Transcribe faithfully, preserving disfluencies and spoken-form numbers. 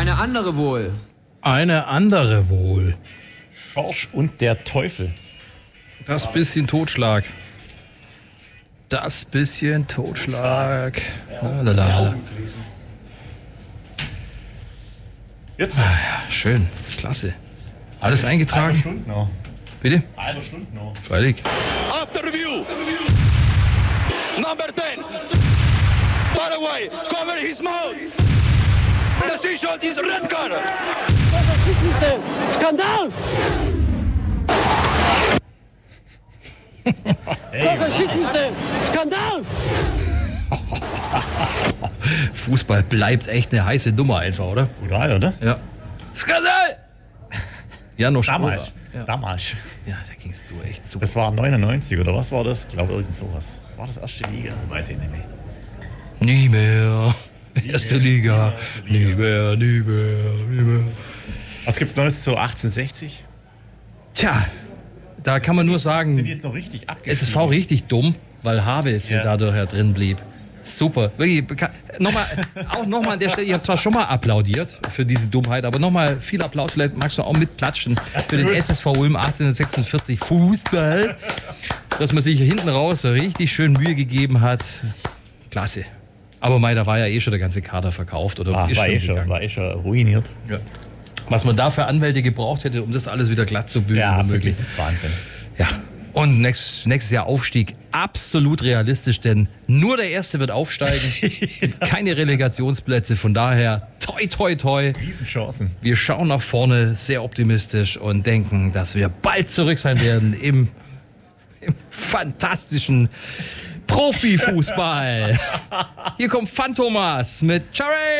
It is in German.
Eine andere wohl. Eine andere wohl. Schorsch und der Teufel. Das bisschen Totschlag. Das bisschen Totschlag. Lalalala. Jetzt. Ah, ja, schön. Klasse. Alles eingetragen? Eine Stunde noch. Bitte? Eine Stunde noch. Freilich. After review, number ten, Paraguay, cover his mouth. Decision is red card. Skandal! Skandal! Fußball bleibt echt eine heiße Nummer einfach, oder? Brutal, oder? Ja. Skandal! Janusz Damals. Strobel. Ja. Damals. Ja, da ging es so echt super. Das war neunundneunzig oder was war das? Ich glaube, irgend sowas. War das erste Liga? Weiß ich nicht mehr. Nie mehr. Erste Liga. Nie mehr, nie mehr, nie mehr. Was gibt's Neues zu achtzehnhundert-sechzig? Tja, da kann man nur sagen, Sind die jetzt noch richtig abgestiegen? S S V richtig dumm, weil Havels Ja. dadurch ja drin blieb. Super. Wirklich, beka- nochmal, auch nochmal an der Stelle, ich habe zwar schon mal applaudiert für diese Dummheit, aber nochmal viel Applaus, vielleicht magst du auch mitklatschen für den S S V Ulm achtzehnhundertsechsundvierzig Fußball, dass man sich hinten raus so richtig schön Mühe gegeben hat. Klasse. Aber mei, da war ja eh schon der ganze Kader verkauft. Oder Ah, ist war, schon eh schon, gegangen. war eh schon ruiniert. Ja. Was man da für Anwälte gebraucht hätte, um das alles wieder glatt zu bügeln. Ja, womöglich. wirklich, das ist Wahnsinn. Ja. Und nächstes, nächstes Jahr Aufstieg absolut realistisch, denn nur der Erste wird aufsteigen. Gibt keine Relegationsplätze, von daher toi, toi, toi. Riesenchancen. Wir schauen nach vorne sehr optimistisch und denken, dass wir bald zurück sein werden im, im fantastischen Profifußball. Hier kommt Phantomas mit Charey.